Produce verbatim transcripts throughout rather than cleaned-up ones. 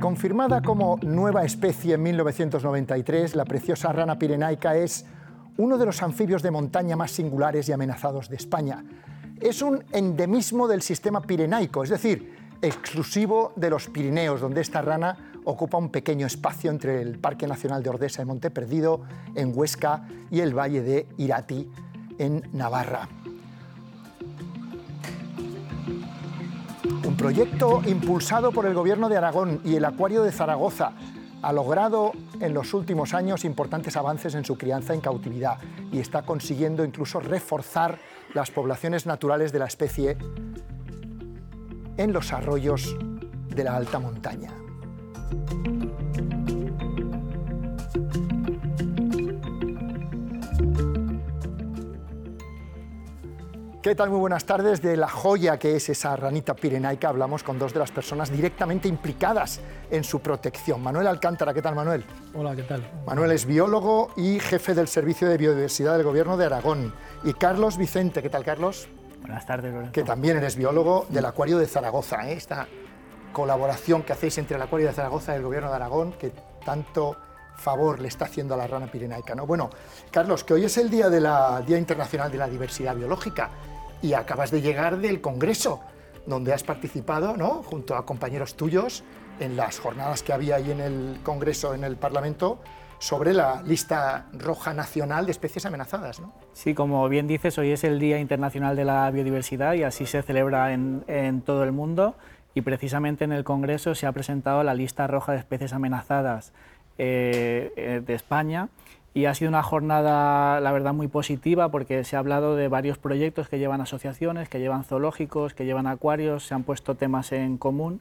Confirmada como nueva especie en mil novecientos noventa y tres, la preciosa rana pirenaica es uno de los anfibios de montaña más singulares y amenazados de España. Es un endemismo del sistema pirenaico, es decir, exclusivo de los Pirineos, donde esta rana ocupa un pequeño espacio entre el Parque Nacional de Ordesa y Monte Perdido, en Huesca, y el Valle de Irati, en Navarra. Un proyecto impulsado por el Gobierno de Aragón y el Acuario de Zaragoza ha logrado en los últimos años importantes avances en su crianza en cautividad y está consiguiendo incluso reforzar las poblaciones naturales de la especie en los arroyos de la alta montaña. ¿Qué tal? Muy buenas tardes. De la joya que es esa ranita pirenaica hablamos con dos de las personas directamente implicadas en su protección. Manuel Alcántara, ¿qué tal, Manuel? Hola, ¿qué tal? Manuel es biólogo y jefe del Servicio de Biodiversidad del Gobierno de Aragón. Y Carlos Vicente, ¿qué tal, Carlos? Buenas tardes, Lorenzo. Que también eres biólogo del Acuario de Zaragoza, ¿eh? Esta colaboración que hacéis entre el Acuario de Zaragoza y el Gobierno de Aragón, que tanto favor le está haciendo a la rana pirenaica, ¿no? Bueno, Carlos, que hoy es el Día, de la, Día Internacional de la Diversidad Biológica y acabas de llegar del Congreso, donde has participado, ¿no?, junto a compañeros tuyos en las jornadas que había ahí en el Congreso, en el Parlamento, sobre la lista roja nacional de especies amenazadas, ¿no? Sí, como bien dices, hoy es el Día Internacional de la Biodiversidad y así se celebra en, en todo el mundo, y precisamente en el Congreso se ha presentado la lista roja de especies amenazadas eh, eh, de España, y ha sido una jornada, la verdad, muy positiva, porque se ha hablado de varios proyectos que llevan asociaciones, que llevan zoológicos, que llevan acuarios, se han puesto temas en común.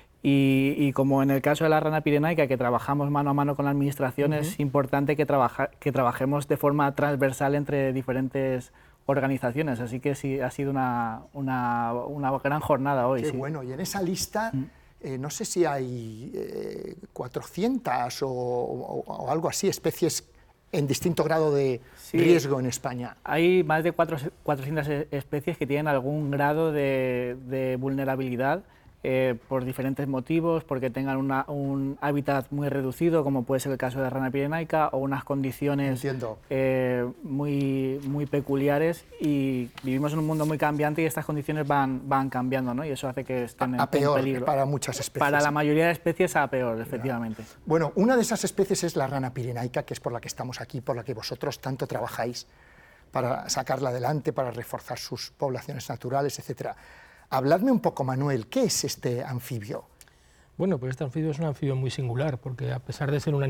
Y, y como en el caso de la rana pirenaica, que trabajamos mano a mano con la administración, uh-huh. es importante que, trabaja, que trabajemos de forma transversal entre diferentes organizaciones. Así que sí, ha sido una, una, una gran jornada hoy. Qué sí. bueno. Y en esa lista, uh-huh. eh, no sé si hay eh, cuatrocientas o, o, o algo así, especies en distinto grado de sí, riesgo en España. Hay más de cuatrocientas especies que tienen algún grado de, de vulnerabilidad, Eh, por diferentes motivos, porque tengan una, un hábitat muy reducido, como puede ser el caso de la rana pirenaica, o unas condiciones eh, muy, muy peculiares, y vivimos en un mundo muy cambiante y estas condiciones van, van cambiando, ¿no? Y eso hace que estén a, a en peor peligro. Para muchas especies. Para la mayoría de especies a peor, efectivamente. Claro. Bueno, una de esas especies es la rana pirenaica, que es por la que estamos aquí, por la que vosotros tanto trabajáis para sacarla adelante, para reforzar sus poblaciones naturales, etcétera. Habladme un poco, Manuel, ¿qué es este anfibio? Bueno, pues este anfibio es un anfibio muy singular, porque a pesar de ser un